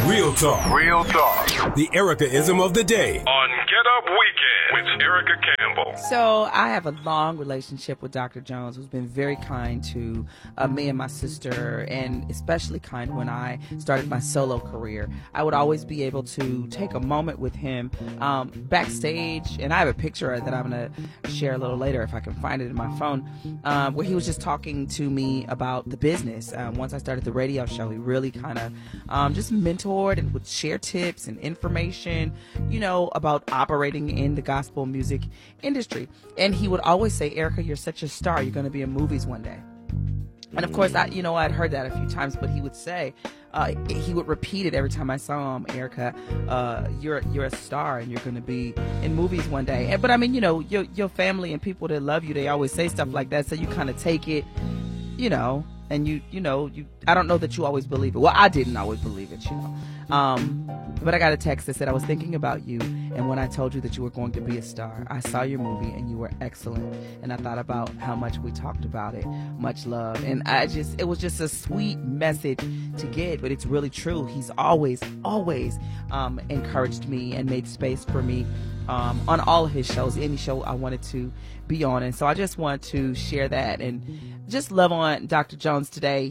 Real talk. Real talk. The Erica-ism of the day. On Get Up Weekend with Erica Campbell. So I have a long relationship with Dr. Jones, who's been very kind to me and my sister, and especially kind when I started my solo career. I would always be able to take a moment with him backstage, and I have a picture that I'm going to share a little later if I can find it in my phone, where he was just talking to me about the business. Once I started the radio show, he really kind of just mentored and would share tips and information, you know, about operating in the gospel music industry. And he would always say, Erica, you're such a star. You're going to be in movies one day. And of course, I'd heard that a few times, but he would say, he would repeat it every time I saw him, Erica, you're a star and you're going to be in movies one day. But I mean, you know, your family and people that love you, they always say stuff like that. So you kind of take it, you know, and I don't know that you always believe it. Well, I didn't always believe it, you know. But I got a text that said, I was thinking about you, and when I told you that you were going to be a star, I saw your movie and you were excellent. And I thought about how much we talked about it. Much love. And it was just a sweet message to get, but it's really true. He's always encouraged me and made space for me on all of his shows, any show I wanted to be on. And so I just want to share that and just love on Dr. Jones today.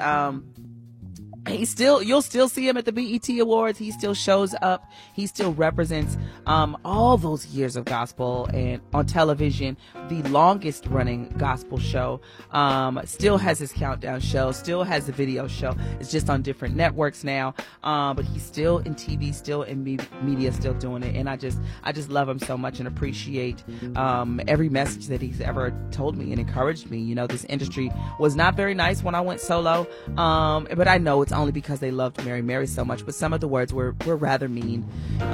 You'll still see him at the BET Awards. He still shows up. He still represents all those years of gospel and on television, the longest running gospel show. Still has his countdown show, still has the video show. It's just on different networks now. But he's still in TV, still in media, still doing it. And I just love him so much and appreciate every message that he's ever told me and encouraged me. You know, this industry was not very nice when I went solo. But I know it's only because they loved Mary so much, but some of the words were rather mean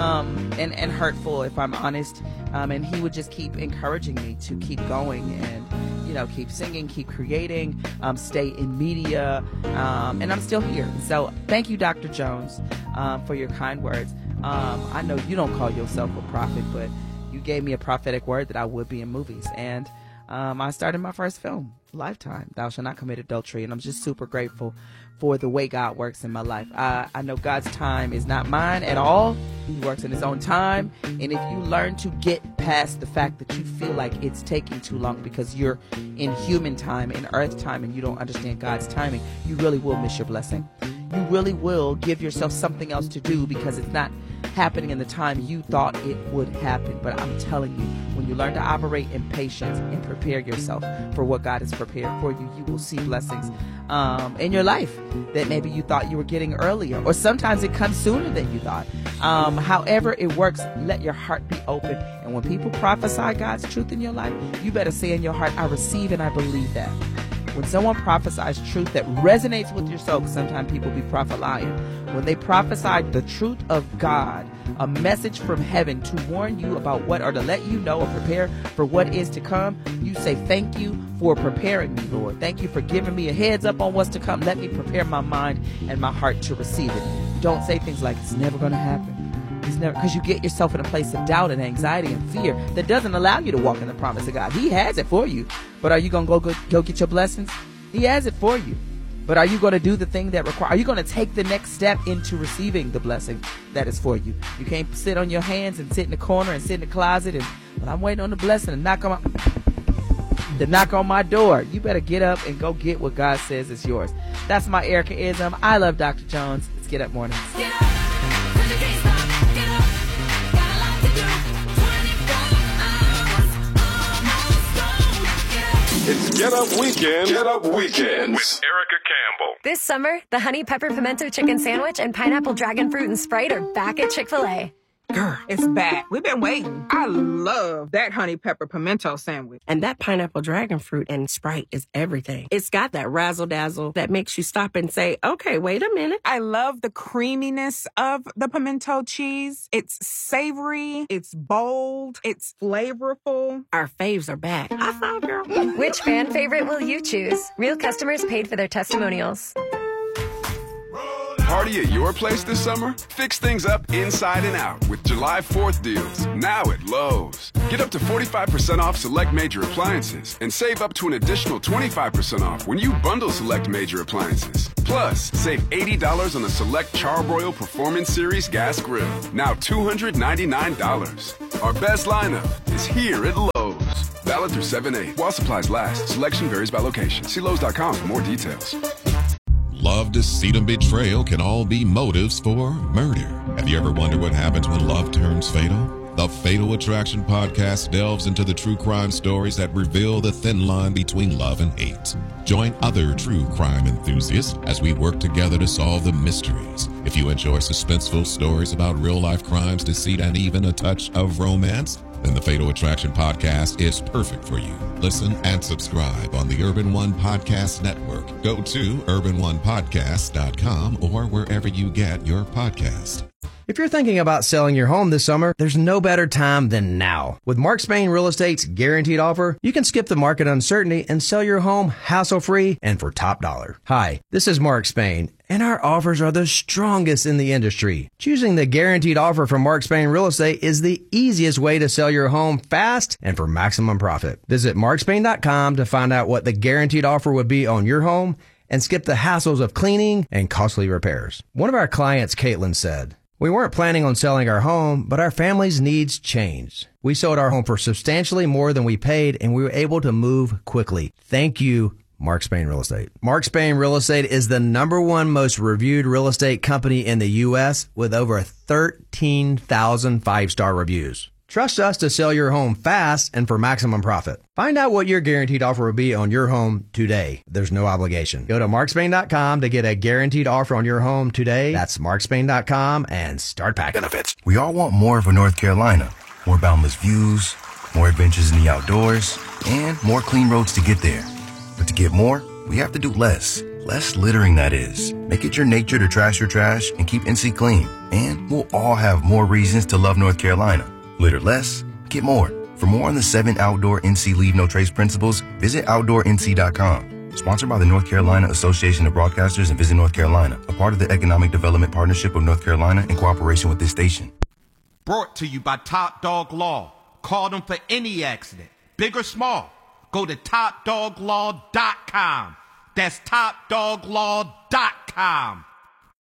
and hurtful, if I'm honest. And he would just keep encouraging me to keep going and, you know, keep singing, keep creating, stay in media, and I'm still here. So thank you, Dr. Jones, for your kind words. I know you don't call yourself a prophet, but you gave me a prophetic word that I would be in movies. And I started my first film, Lifetime, Thou Shalt Not Commit Adultery, and I'm just super grateful for the way God works in my life. I know God's time is not mine at all. He works in his own time, and if you learn to get past the fact that you feel like it's taking too long because you're in human time, in earth time, and you don't understand God's timing, you really will miss your blessing. You really will give yourself something else to do because it's not happening in the time you thought it would happen. But I'm telling you, when you learn to operate in patience and prepare yourself for what God has prepared for you, you will see blessings in your life that maybe you thought you were getting earlier, or sometimes it comes sooner than you thought. However it works, let your heart be open. And when people prophesy God's truth in your life, you better say in your heart, I receive and I believe that. When someone prophesies truth that resonates with your soul, because sometimes people be prophesying, when they prophesy the truth of God, a message from heaven to warn you about what, or to let you know or prepare for what is to come, you say, thank you for preparing me, Lord. Thank you for giving me a heads up on what's to come. Let me prepare my mind and my heart to receive it. Don't say things like, it's never going to happen. It's never, because you get yourself in a place of doubt and anxiety and fear that doesn't allow you to walk in the promise of God. He has it for you. But are you going to go get your blessings? He has it for you. But are you going to do the thing that requires? Are you going to take the next step into receiving the blessing that is for you? You can't sit on your hands and sit in the corner and sit in the closet and, well, I'm waiting on the blessing and knock on my door. You better get up and go get what God says is yours. That's my Erica-ism. I love Dr. Jones. It's Get Up Mornings. Get up. It's Get Up Weekend. Get Up Weekends with Erica Campbell. This summer, the Honey Pepper Pimento Chicken Sandwich and Pineapple Dragon Fruit and Sprite are back at Chick-fil-A. Girl, it's back. We've been waiting. I love that honey pepper pimento sandwich. And that pineapple dragon fruit and Sprite is everything. It's got that razzle dazzle that makes you stop and say, okay, wait a minute. I love the creaminess of the pimento cheese. It's savory. It's bold. It's flavorful. Our faves are back. I thought, girl. Which fan favorite will you choose? Real customers paid for their testimonials. party at your place this summer? Fix things up inside and out with July 4th deals, now at Lowe's. Get up to 45% off select major appliances and save up to an additional 25% off when you bundle select major appliances. Plus, save $80 on the select Charbroil Performance Series gas grill, now $299. Our best lineup is here at Lowe's. Valid through 7/8. While supplies last. Selection varies by location. See Lowe's.com for more details. Love, deceit, and betrayal can all be motives for murder. Have you ever wondered what happens when love turns fatal? The Fatal Attraction podcast delves into the true crime stories that reveal the thin line between love and hate. Join other true crime enthusiasts as we work together to solve the mysteries. If you enjoy suspenseful stories about real-life crimes, deceit, and even a touch of romance, then the Fatal Attraction podcast is perfect for you. Listen and subscribe on the Urban One Podcast Network. Go to urbanonepodcast.com or wherever you get your podcast. If you're thinking about selling your home this summer, there's no better time than now. With Mark Spain Real Estate's guaranteed offer, you can skip the market uncertainty and sell your home hassle-free and for top dollar. Hi, this is Mark Spain, and our offers are the strongest in the industry. Choosing the guaranteed offer from Mark Spain Real Estate is the easiest way to sell your home fast and for maximum profit. Visit markspain.com to find out what the guaranteed offer would be on your home and skip the hassles of cleaning and costly repairs. One of our clients, Caitlin, said, "We weren't planning on selling our home, but our family's needs changed. We sold our home for substantially more than we paid, and we were able to move quickly. Thank you, Mark Spain Real Estate." Mark Spain Real Estate is the #1 most reviewed real estate company in the U.S. with over 13,000 5-star reviews. Trust us to sell your home fast and for maximum profit. Find out what your guaranteed offer will be on your home today. There's no obligation. Go to markspain.com to get a guaranteed offer on your home today. That's markspain.com and start packing. Benefits. We all want more of a North Carolina. More boundless views, more adventures in the outdoors, and more clean roads to get there. But to get more, we have to do less. Less littering, that is. Make it your nature to trash your trash and keep NC clean. And we'll all have more reasons to love North Carolina. Litter less, get more. For more on the 7 outdoor NC Leave No Trace principles, visit OutdoorNC.com. Sponsored by the North Carolina Association of Broadcasters and Visit North Carolina, a part of the Economic Development Partnership of North Carolina in cooperation with this station. Brought to you by Top Dog Law. Call them for any accident, big or small. Go to TopDogLaw.com. That's TopDogLaw.com.